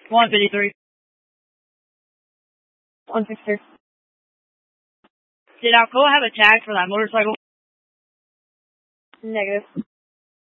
153. 162. Did Alcoa have a tag for that motorcycle? Negative.